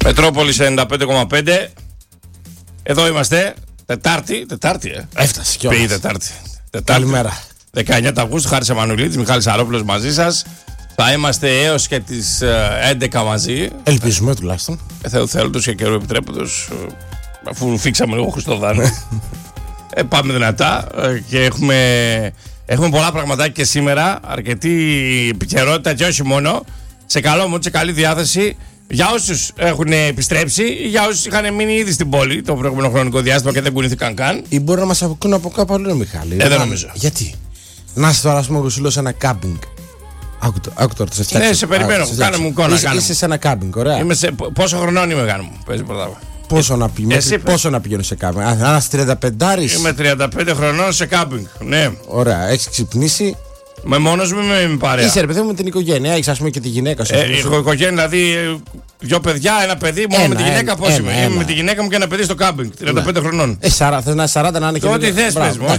Πετρόπολης 95,5. Εδώ είμαστε. Τετάρτη. Έφτασε κιόλας. Πήγε Τετάρτη. Καλημέρα. 19 Αυγούστου, Χάρης Εμμανουηλίδης, Μιχάλης Αρόπουλος μαζί σας. Θα είμαστε έως και τις 11 μαζί. Ελπίζουμε τουλάχιστον. Θεού θέλοντος και καιρού επιτρέποντος, αφού φίξαμε λίγο Χριστοδάνο. Πάμε δυνατά και έχουμε πολλά πραγματάκια και σήμερα. Αρκετή επικαιρότητα και όχι μόνο. Σε καλό μου, σε καλή διάθεση. Για όσους έχουν επιστρέψει, για όσους είχαν μείνει ήδη στην πόλη το προηγούμενο χρονικό διάστημα και δεν κουνήθηκαν καν. Ή μπορεί να μας ακούνε από κάπου αλλού, Μιχάλη. Δεν νομίζω. Γιατί? Να είσαι τώρα, ας πούμε, Ρουσίλο, σε ένα κάμπινγκ. Άκου τώρα, σε φτιάξω. Ναι, σε περιμένω. Κάνε μου εικόνα. Είσαι σε ένα κάμπινγκ, ωραία. Πόσο χρονών είμαι, γάνω μου. Παίζει πρωτάβα. Πόσο να πηγαίνω σε κάμπινγκ? Ένα 35. Είμαι 35 χρονών σε κάμπινγκ. Ναι. Ωραία, έχει ξυπνήσει. Με μόνος μου με παρέα. Είσαι ρε παιδί μου με την οικογένεια, έχεις ας πούμε και τη γυναίκα σου. Έχω οικογένεια, δηλαδή δυο παιδιά, ένα παιδί, μόνο με τη γυναίκα πώς είμαι. Είμαι με τη γυναίκα μου και ένα παιδί στο κάμπινγκ, 35 χρονών. Θες να 40 να είναι και ό,τι θες πες μου.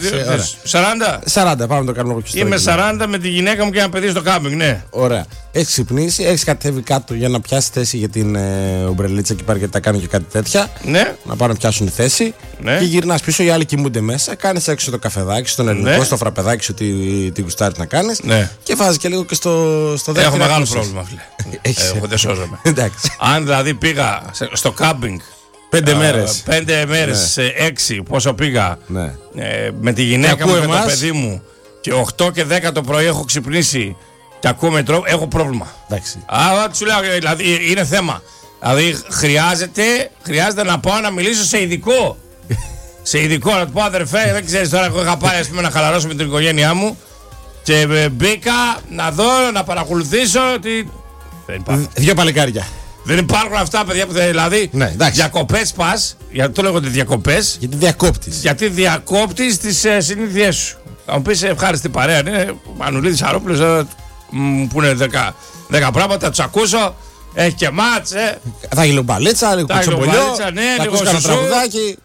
40, πάμε να το κάνουμε από εκεί. Είμαι 40 με τη γυναίκα μου και ένα παιδί στο κάμπινγκ, ναι. Ωραία. Έχεις ξυπνήσει, έχεις κατέβει κάτω για να πιάσει θέση για την ομπρελίτσα και πάρει και τα κάνει και κάτι τέτοια. Ναι. Να πάνε να πιάσουν θέση. Ναι. Και γυρνάς πίσω, οι άλλοι κοιμούνται μέσα. Κάνεις έξω το καφεδάκι, στον ελληνικό, στο φραπεδάκι σου, τι γουστάρεις να κάνεις. Ναι. Και βάζει και λίγο και στο δεύτερο. Έχω μεγάλο πρόβλημα, φίλε. Δεν σώζομαι. Αν δηλαδή πήγα στο κάμπινγκ 5 μέρες. 5 μέρες σε 6, πόσο πήγα με τη γυναίκα μου και το παιδί μου, και 8 και 10 το πρωί έχω ξυπνήσει και ακούω μετρό, έχω πρόβλημα. Σου λέω, δηλαδή είναι θέμα. Δηλαδή χρειάζεται να πάω να μιλήσω σε ειδικό. Σε ειδικό, να του πω, αδερφέ, δεν ξέρεις τώρα, εγώ είχα πάει να χαλαρώσω με την οικογένειά μου. Και μπήκα να δω, να παρακολουθήσω ότι. Δεν υπάρχουν. Δύο παλικάρια. Δεν υπάρχουν αυτά, παιδιά, που δηλαδή. Ναι, διακοπές πας. Γιατί το λέγονται διακοπές. Γιατί διακόπτεις τις συνήθειές σου. Θα μου πεις ευχάριστη παρέα. Είναι Μανουλίδης Αρόπουλος που είναι 10 πράγματα, τους ακούσω. Έχει και μάτς. Θα γίνει μπαλίτσα, λίγο κουτσομπολιό. Ναι, λίγο τραγουδάκι.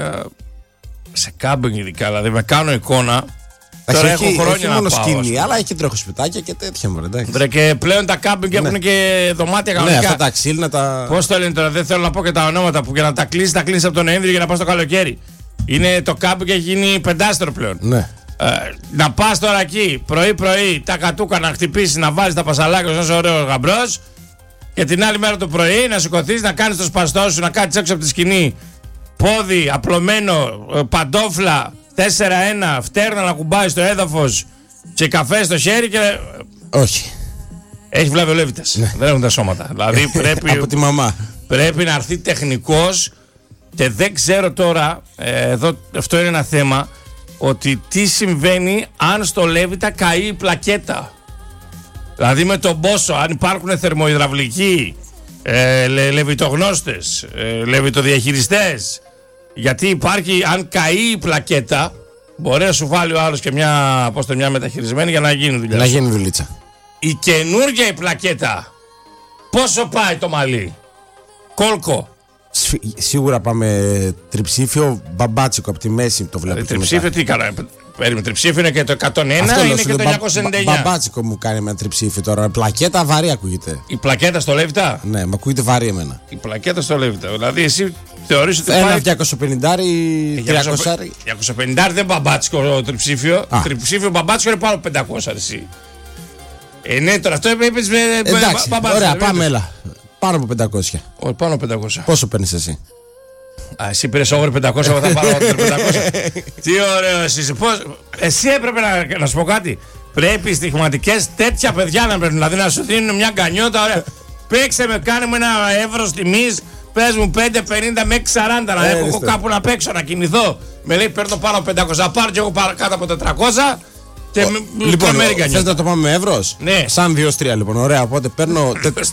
Σε κάμπινγκ ειδικά, δηλαδή με κάνω εικόνα. Τώρα έχω χρόνια μόνο σκηνή, αλλά έχει και τροχοσπιτάκια και τέτοια μωρέ. Και πλέον τα κάμπινγκ έχουν και δωμάτια κανονικά. Ναι, αυτά τα ξύλινα τα. Πώς το λένε τώρα, δεν θέλω να πω και τα ονόματα που για να τα κλείσει από τον Νοέμβριο για να πας το καλοκαίρι. Είναι το κάμπινγκ και έχει γίνει πεντάστερο πλέον. Ναι. Να πας τώρα εκεί πρωί-πρωί τα κατούκα να χτυπήσει, να βάλεις τα πασαλάκια σου όσο ωραίο γαμπρός. Και την άλλη μέρα το πρωί να σηκωθείς, να κάνεις το σπαστό σου, να κάτσεις έξω από τη σκηνή. Πόδι, απλωμένο, παντόφλα. 4-1, φτέρνα να κουμπάει στο έδαφος και καφέ στο χέρι και. Όχι. Έχει βλαβιολεύητες. Ναι. Δεν έχουν τα σώματα. Δηλαδή πρέπει. Από τη μαμά. Πρέπει να έρθει τεχνικός και δεν ξέρω τώρα. Εδώ αυτό είναι ένα θέμα. Ότι τι συμβαίνει αν στο Λέβητα καεί η πλακέτα. Δηλαδή με τον πόσο, αν υπάρχουν θερμοϊδραυλικοί, λεβιτογνώστες, λεβιτοδιαχειριστές. Γιατί υπάρχει, αν καεί η πλακέτα, μπορεί να σου βάλει ο άλλος και μια μεταχειρισμένη για να γίνει δουλειά. Να γίνει δουλίτσα. Η καινούργια η πλακέτα, πόσο πάει το μαλλί? Κόλκο. Σίγουρα πάμε τριψήφιο, μπαμπάτσικο από τη μέση το βλέπω. Τριψήφιο τι έκανα? Περίμενε, τριψήφιο είναι και το 101, είναι και το 999. Μπαμπάτσικο μου κάνει με τριψήφιο τώρα. Πλακέτα βαρύ ακούγεται. Η πλακέτα στο Λέβητα? Ναι, με ακούγεται βαρύ εμένα. Η πλακέτα στο Λέβητα. Δηλαδή εσύ θεωρείς ότι ένα πάει. 250 ή 300. 250 δεν μπαμπάτσικο τριψήφιο. Τριψήφιο μπαμπάτσικο είναι πάνω από 500 εσύ. Ναι, τώρα αυτό είπες με. Εντάξει, ωραία, πάμε έλα. Πάνω από 500. Όχι, πάνω από 500. Πόσο παίρνεις εσύ? Εσύ πήρες over 500, εγώ θα πάρω 500. Τι ωραίο εσύ. Εσύ έπρεπε να σου πω κάτι. Πρέπει στοιχηματικές τέτοια παιδιά να παίρνουν. Δηλαδή να σου δίνουν μια γκανιότα. Ωραία. Παίξε με, κάνε μου ένα εύρος τιμής. Πες μου 5, 50 μέχρι 40 να έχω κάπου να παίξω, να κινηθώ. Με λέει παίρνω πάνω από 500. Θα πάρω και εγώ κάτω από 400. Λοιπόν, θες να το πάμε με εύρος? Ναι. Σαν 2-3 λοιπόν. Ωραία, οπότε παίρνω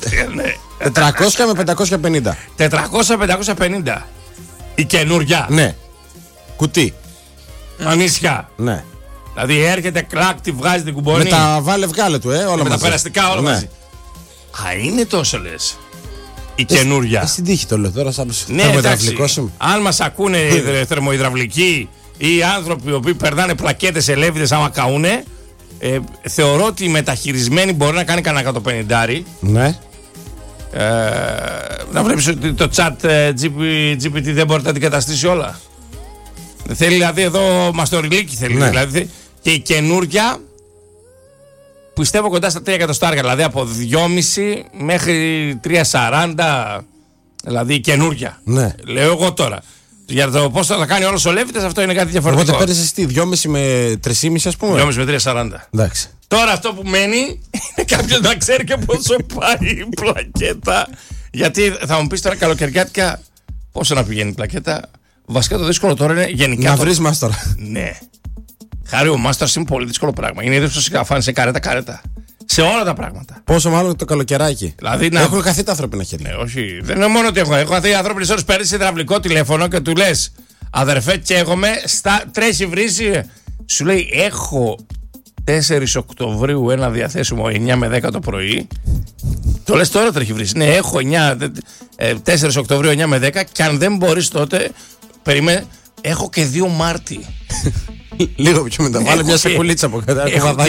400 με 550. 400-550. Η καινούρια. Ναι. Κουτί. Ανίσια. Ναι. Δηλαδή έρχεται κλακ, τη βγάζει την κουμπονή. Με τα βάλε του, όλα μαζί. Με τα περαστικά όλα μαζί. Α, είναι τόσο λες. Η καινούρια. Στην τύχη το λέω τώρα, σαν θερμοϊδραυλικός είμαι. Αν μας ακούνε θερμοϊδραυλικοί ή άνθρωποι οι οποίοι περνάνε πλακέτες σε Λέβηδες άμα καούνε, θεωρώ ότι η μεταχειρισμένη μπορεί να κάνει κανένα 150. Ναι. Να βλέπεις ότι το chat GPT δεν μπορεί να αντικαταστήσει όλα. Θέλει δηλαδή εδώ μαστοριλίκι θέλει. Ναι. Δηλαδή, και η καινούργια πιστεύω κοντά στα 3 εκατοστάρια. Δηλαδή από 2,5 μέχρι 3,40. Δηλαδή η καινούργια. Ναι. Λέω εγώ τώρα. Για το πώς θα τα κάνει όλος ο Λέβητας, αυτό είναι κάτι διαφορετικό. Οπότε παίρνεις εσύ 2,5 με 3,5 ας πούμε. 2,5 με 3,40. Εντάξει. Τώρα αυτό που μένει είναι κάποιος να ξέρει και πόσο πάει η πλακέτα. Γιατί θα μου πεις τώρα καλοκαιριάτικα πόσο να πηγαίνει η πλακέτα. Βασικά το δύσκολο τώρα είναι γενικά. Να βρεις μάστορα. Ναι. Χάρη ο μάστορας είναι πολύ δύσκολο πράγμα. Είναι ίδιο στο φάνε σε καρέτα. Σε όλα τα πράγματα. Πόσο μάλλον το καλοκαιράκι. Δηλαδή έχουν χαθεί τα ανθρώπινα χέρια. Ναι, όχι. Δεν είναι μόνο ότι έχω χαθεί ανθρώπινες ώρες. Παίρνεις υδραυλικό τηλέφωνο και του λες αδερφέ, καίγομαι, τρέχει βρύση. Σου λέει έχω 4 Οκτωβρίου ένα διαθέσιμο 9 με 10 το πρωί. Το λες τώρα τρέχει βρύση. Ναι, έχω 4 Οκτωβρίου 9 με 10 και αν δεν μπορείς τότε περιμένε. Έχω και 2 Μάρτη. Λίγο πιο μετά. Βάλε μια σακουλίτσα από κάτω.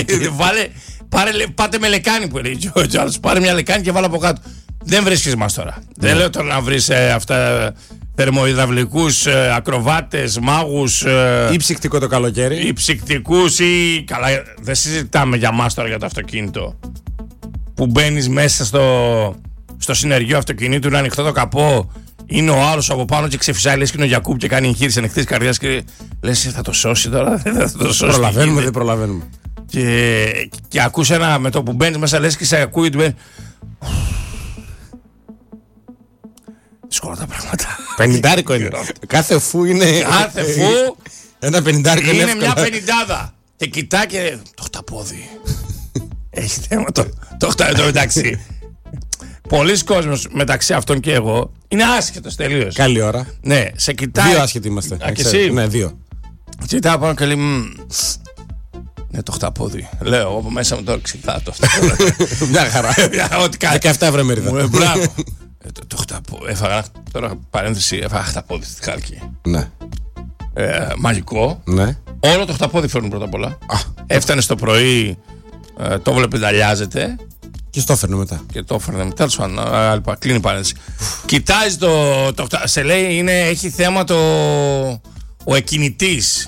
Πάτε με λεκάνη που λέει ο Τζάρλς. Πάρε μια λεκάνη και βάλε από κάτω. Δεν βρίσκεις μας τώρα. Δεν λέω τώρα να βρεις αυτά θερμοϊδραυλικούς, ακροβάτες, μάγους. Ή ψυκτικό το καλοκαίρι. Ή ψυκτικούς ή. Καλά, δεν συζητάμε για μας τώρα για το αυτοκίνητο. Που μπαίνεις μέσα στο συνεργείο αυτοκινήτου, είναι ανοιχτό το καπό. Είναι ο άλλος από πάνω και ξεφυσάει, λες και είναι ο Γιακούπ και κάνει εγχείρηση ανοιχτής καρδιάς και λες θα το σώσει τώρα, δεν θα το σώσει. Προλαβαίνουμε, δεν προλαβαίνουμε. Και ακούς ένα με το που μπαίνεις μέσα, λες και σε ακούει του μπαίνει. Δύσκολα τα πράγματα. 50 είναι. Κάθε φου είναι. Κάθε φου. Ένα 50 είναι μια 50. Και κοιτά και. Το χταπόδι. Έχει θέμα το χταπόδι μεταξύ. Πολλοί κόσμος μεταξύ αυτών και εγώ είναι άσχετος τελείως. Καλή ώρα. Ναι, σε κοιτάει. 2 άσχετοι είμαστε. Και εσύ. Ναι, 2. Κοιτάω πάνω και λέει. Ναι, το χταπόδι. Λέω από μέσα μου τώρα ξυπνά το αυτό. Μια χαρά. 17 ευρώ μερίδα. Μπράβο. Το χταπόδι. Έφαγα τώρα παρένθεση. Έφαγα χταπόδι στη Χάλκη. Ναι. Μαγικό. Ναι. Όλο το χταπόδι φέρνουν πρώτα απ' όλα. Έφτανε στο πρωί, το βλέπε νταλιάζεται. Και στο έφερνε μετά. Και το έφερνε μετά. Τέλος πάντων, κλείνει η παρένθεση. Κοιτάζει σε λέει, έχει θέμα ο εκκινητής.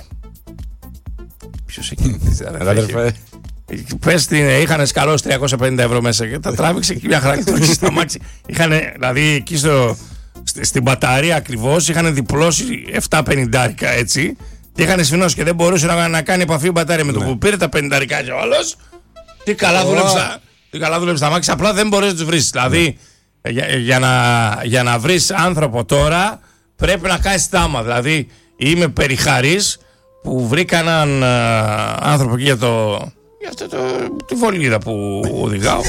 Ποιος εκκινητής, αδερφέ. Πες είχαν σκαλώσει 350 ευρώ μέσα και τα τράβηξε και μια χαρά και το άρχισε στα μάξι. Είχαν, δηλαδή εκεί στην μπαταρία ακριβώς είχαν διπλώσει 750 έτσι και είχαν σφινώσει και δεν μπορούσε να κάνει επαφή η μπαταρία με το που πήρε τα 50 και ο άλλος. Τι καλά δούλεψε τα μάξι, απλά δεν μπορείς να τους βρεις. Δηλαδή για να βρεις άνθρωπο τώρα πρέπει να κάνεις τάμα. Δηλαδή είμαι περιχαρής που βρήκα έναν άνθρωπο εκεί για τη βολίδα που οδηγάω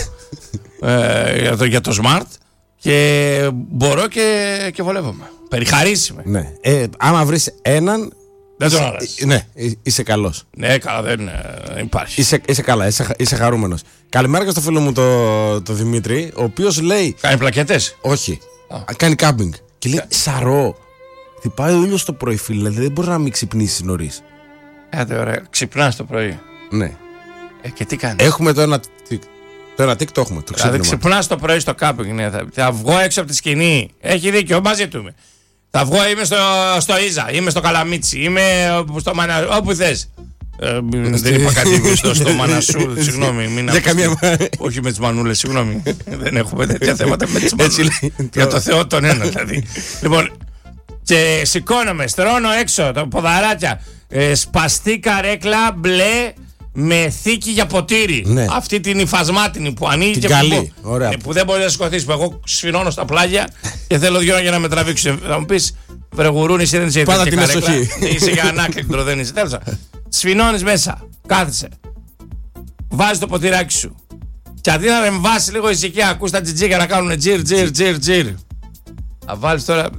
για το smart και μπορώ και βολεύομαι. Περιχαρίσιμαι. Ναι. Άμα βρεις έναν δεν τον αρέσει. Ναι, είσαι καλός. Ναι, καλά, δεν υπάρχει. Είσαι καλά, είσαι χαρούμενος. Καλημέρα και στο φίλο μου το Δημήτρη, ο οποίος λέει. Κάνει πλακέτες? Όχι. Κάνει κάμπινγκ. Και λέει σαρό. Χτυπάει ο ήλιος το πρωί, φίλε. Δηλαδή δεν μπορεί να μην ξυπνήσει νωρίς. Ωραία. Ξυπνάς το πρωί. Ναι. Και τι κάνεις? Έχουμε το ένα τικ, το έχουμε. Δηλαδή ξυπνάς το πρωί στο κάμπινγκ. Ναι, θα βγω έξω από τη σκηνή. Έχει δίκιο, μαζί του είμαι. Θα βγω, είμαι στο Ίζα, είμαι στο Καλαμίτσι, είμαι στο Μανασού, όπου θες. Δεν είπα κάτι στο Μανασού, συγγνώμη. Όχι με τις μανούλες, συγγνώμη. Δεν έχουμε τέτοια θέματα με τις μανούλες. Για το Θεό τον ένα δηλαδή. Λοιπόν, και σηκώνομαι, στρώνω έξω τα ποδαράκια. Σπαστή καρέκλα μπλε με θήκη για ποτήρι. Ναι. Αυτή την υφασμάτινη που ανοίγει και που δεν μπορεί να σηκωθείς. Εγώ σφινώνω στα πλάγια και θέλω 2 για να με τραβήξουν. Θα μου πεις, βρεγουρούνι, εσύ δεν είσαι πάντα την εσοχή. Είσαι για ανάκλεκτρο, δεν είσαι. Τέλος. Σφινώνεις μέσα, κάθεσαι. Βάζεις το ποτηράκι σου. Και αντί να με βάσει λίγο ησυχία, ακούς τα τζιτζίκα να κάνουν τζιρ. Θα βάλεις τώρα.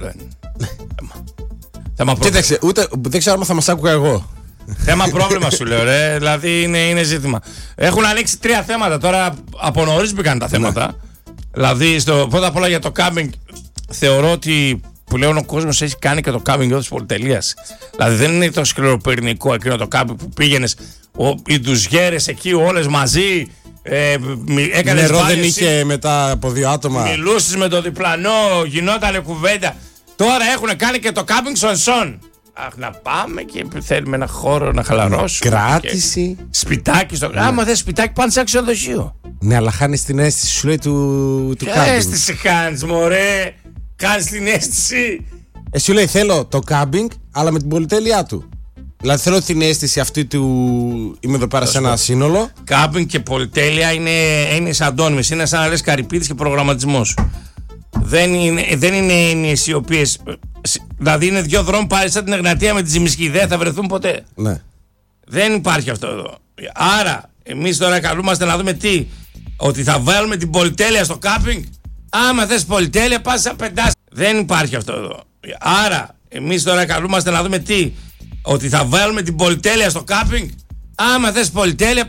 Κοίταξε, δεν ξέρω αν θα μας άκουγα εγώ. Θέμα πρόβλημα σου λέω, ρε. Δηλαδή είναι ζήτημα. Έχουν ανοίξει 3 θέματα. Τώρα από νωρίς μπήκαν τα θέματα. Δηλαδή, πρώτα απ' όλα για το κάμπινγκ, θεωρώ ότι πλέον ο κόσμος έχει κάνει και το κάμπινγκ ως πολυτελείας. Δηλαδή δεν είναι το σκληροπυρηνικό εκείνο το κάμπινγκ που πήγαινες οι ντουζιέρες εκεί όλες μαζί Νερό δεν είχε μετά από 2 άτομα. Μιλούσες με το διπλανό, γινότανε κουβέντα. Τώρα έχουν κάνει και το κάμπινγκ σον. Αχ, να πάμε και θέλουμε ένα χώρο να χαλαρώσουμε. Κράτηση. Σπιτάκι στο. Άμα θες σπιτάκι, πάνε σε ξενοδοχείο. Ναι, αλλά χάνεις την αίσθηση, σου λέει, του κάμπινγκ. Αίσθηση χάνεις, μωρέ. Κάνεις την αίσθηση. Σου λέει, θέλω το κάμπινγκ, αλλά με την πολυτέλειά του. Δηλαδή θέλω την αίσθηση αυτή του. Είμαι εδώ πέρα σε ένα σύνολο. Κάμπινγκ και πολυτέλεια είναι αντώνυμες. Είναι σαν να λες Καρυπίδης και προγραμματισμός. Δεν είναι έννοιες οι οποίες. Δηλαδή είναι 2 δρόμοι πάλι σαν την Εγνατία με τη Ζημισκή. Δεν θα βρεθούν ποτέ. Ναι. Δεν υπάρχει αυτό εδώ. Άρα, εμείς τώρα καλούμαστε να δούμε τι. Ότι θα βάλουμε την πολυτέλεια στο κάμπινγκ. Άμα θες πολυτέλεια, πας σαν πεντάς. Δεν υπάρχει αυτό εδώ. Άρα, εμείς τώρα καλούμαστε να δούμε τι. Ότι θα βάλουμε την πολυτέλεια στο κάμπινγκ. Άμα θες πολυτέλεια.